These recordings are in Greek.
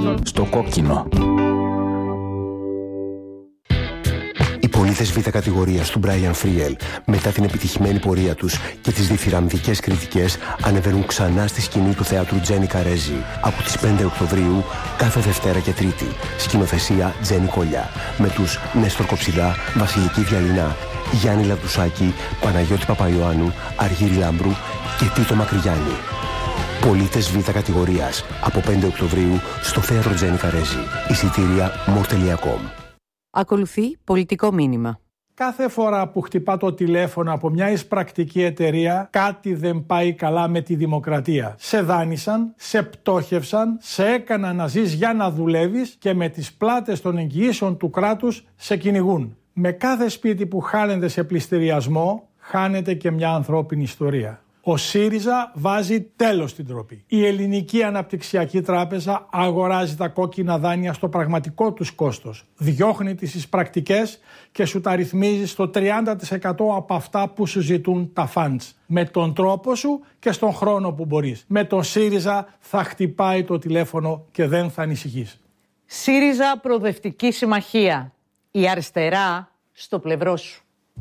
Στο κόκκινο. Οι πολίτες Β' κατηγορίας του Μπράιαν Φρίελ, μετά την επιτυχημένη πορεία τους και τις διθυραμβικές κριτικές, ανεβαίνουν ξανά στη σκηνή του θεάτρου Τζένι Καρέζη από τις 5 Οκτωβρίου, κάθε Δευτέρα και Τρίτη. Σκηνοθεσία Τζένι Κολιά, με τους Νέστορ Κοψιδά, Βασιλική Διαλυνά, Γιάννη Λαδουσάκη, Παναγιώτη Παπαϊωάννου, Αργύρη Λάμπρου και Τίτο Μακρυγιάννη. Πολίτες Β' κατηγορίας, από 5 Οκτωβρίου στο θέατρο Τζένι Καρέζη. Εισιτήρια more.com. Ακολουθεί πολιτικό μήνυμα. Κάθε φορά που χτυπά το τηλέφωνο από μια εισπρακτική εταιρεία, κάτι δεν πάει καλά με τη δημοκρατία. Σε δάνεισαν, σε πτώχευσαν, σε έκαναν να ζεις για να δουλεύεις και με τις πλάτες των εγγυήσεων του κράτους σε κυνηγούν. Με κάθε σπίτι που χάνεται σε πληστηριασμό, χάνεται και μια ανθρώπινη ιστορία. Ο ΣΥΡΙΖΑ βάζει τέλος στην ντροπή. Η Ελληνική Αναπτυξιακή Τράπεζα αγοράζει τα κόκκινα δάνεια στο πραγματικό τους κόστος. Διώχνει τις εισπρακτικές και σου τα ρυθμίζει στο 30% από αυτά που σου ζητούν τα funds. Με τον τρόπο σου και στον χρόνο που μπορείς. Με τον ΣΥΡΙΖΑ θα χτυπάει το τηλέφωνο και δεν θα ανησυχείς. ΣΥΡΙΖΑ Προοδευτική Συμμαχία. Η αριστερά στο πλευρό σου.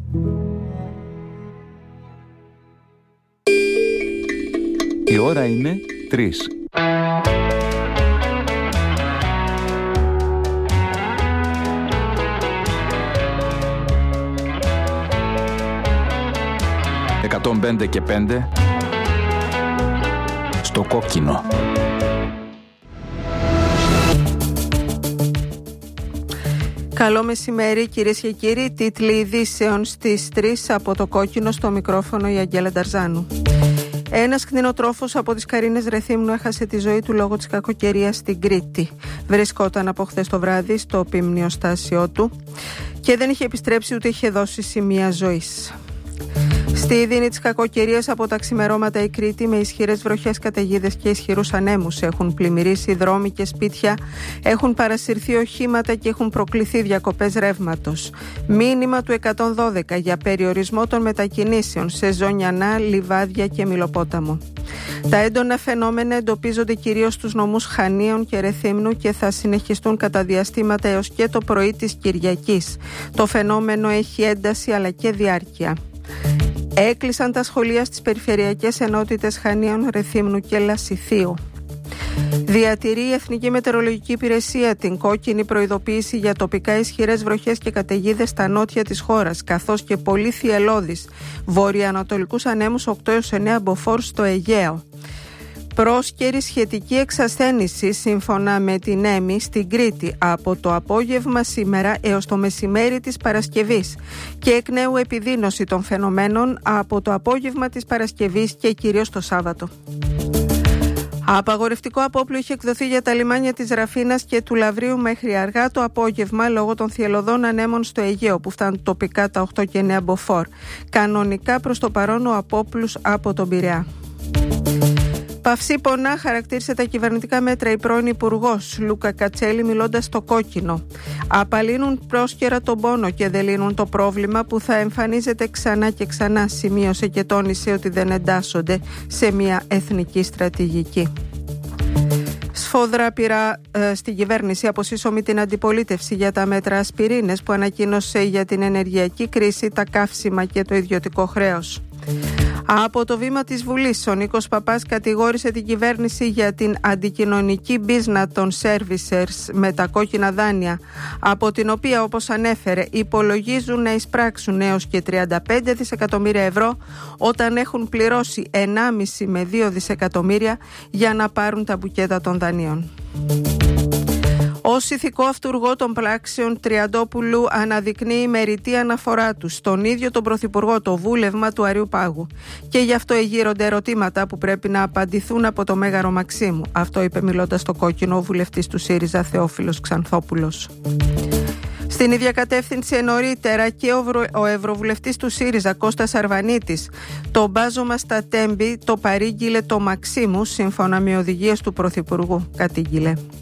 Η ώρα είναι 3. «105 και 5» στο κόκκινο. Καλό μεσημέρι κυρίες και κύριοι. Τίτλοι ειδήσεων στις 3 από το κόκκινο, στο μικρόφωνο η Αγγέλα Νταρζάνου. Ένας κτηνοτρόφος από τις Καρίνες Ρεθύμνου έχασε τη ζωή του λόγω της κακοκαιρίας στην Κρήτη. Βρισκόταν από χθες το βράδυ στο ποιμνιοστάσιο του και δεν είχε επιστρέψει ούτε είχε δώσει σημεία ζωής. Στη δίνη της κακοκαιρίας από τα ξημερώματα η Κρήτη, με ισχυρές βροχές, καταιγίδες και ισχυρούς ανέμους, έχουν πλημμυρίσει δρόμοι και σπίτια, έχουν παρασυρθεί οχήματα και έχουν προκληθεί διακοπές ρεύματος. Μήνυμα του 112 για περιορισμό των μετακινήσεων σε Ζωνιανά, Λιβάδια και Μυλοπόταμο. Τα έντονα φαινόμενα εντοπίζονται κυρίως στους νομούς Χανίων και Ρεθύμνου και θα συνεχιστούν κατά διαστήματα έως και το πρωί της Κυριακής. Το φαινόμενο έχει ένταση αλλά και διάρκεια. Έκλεισαν τα σχολεία στις περιφερειακές ενότητες Χανίων, Ρεθύμνου και Λασιθίου. Διατηρεί η Εθνική Μετεωρολογική Υπηρεσία την κόκκινη προειδοποίηση για τοπικά ισχυρές βροχές και καταιγίδες στα νότια της χώρας, καθώς και πολύ θυελλώδεις βορειοανατολικούς ανέμους 8 έως 9 μποφόρ στο Αιγαίο. Πρόσκαιρη σχετική εξασθένηση σύμφωνα με την ΕΜΗ στην Κρήτη από το απόγευμα σήμερα έως το μεσημέρι της Παρασκευής και εκ νέου επιδείνωση των φαινομένων από το απόγευμα της Παρασκευής και κυρίως το Σάββατο. Απαγορευτικό απόπλου είχε εκδοθεί για τα λιμάνια της Ραφίνας και του Λαβρίου μέχρι αργά το απόγευμα λόγω των θυελλωδών ανέμων στο Αιγαίο που φτάνουν τοπικά τα 8 και 9 μποφόρ. Κανονικά προς το παρόν ο απόπλους από τον Πειραιά. Παυσί πονά χαρακτήρισε τα κυβερνητικά μέτρα η πρώην Υπουργός Λούκα Κατσέλη μιλώντας στο κόκκινο. Απαλύνουν πρόσκαιρα τον πόνο και δεν λύνουν το πρόβλημα που θα εμφανίζεται ξανά και ξανά, σημείωσε και τόνισε ότι δεν εντάσσονται σε μια εθνική στρατηγική. Σφόδρα πειρά στην κυβέρνηση από σύσσωμη την αντιπολίτευση για τα μέτρα ασπιρίνες που ανακοίνωσε για την ενεργειακή κρίση, τα καύσιμα και το ιδιωτικό χρέος. Από το βήμα της Βουλής, ο Νίκος Παπάς κατηγόρησε την κυβέρνηση για την αντικοινωνική μπίζνα των servicers με τα κόκκινα δάνεια, από την οποία, όπως ανέφερε, υπολογίζουν να εισπράξουν έως και 35 δισεκατομμύρια ευρώ όταν έχουν πληρώσει 1,5 με 2 δισεκατομμύρια για να πάρουν τα μπουκέτα των δανείων. Ως ηθικό αυτούργο των πράξεων Τριαντόπουλου αναδεικνύει με ρητή αναφορά του στον ίδιο τον Πρωθυπουργό το βούλευμα του Αριού Πάγου. Και γι' αυτό εγείρονται ερωτήματα που πρέπει να απαντηθούν από το Μέγαρο Μαξίμου. Αυτό είπε μιλώντας στο κόκκινο ο βουλευτής του ΣΥΡΙΖΑ Θεόφιλος Ξανθόπουλος. Στην ίδια κατεύθυνση νωρίτερα και ο ευρωβουλευτής του ΣΥΡΙΖΑ Κώστας Αρβανίτης. Το μπάζωμα στα Τέμπη το παρήγγειλε το Μαξίμου σύμφωνα με οδηγίες του Πρωθυπουργού, κατήγγειλε.